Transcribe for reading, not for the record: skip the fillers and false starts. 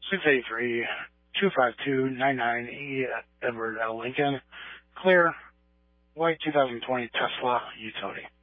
683-252-99E Edward L. Lincoln. Clear. White 2020 Tesla Utility.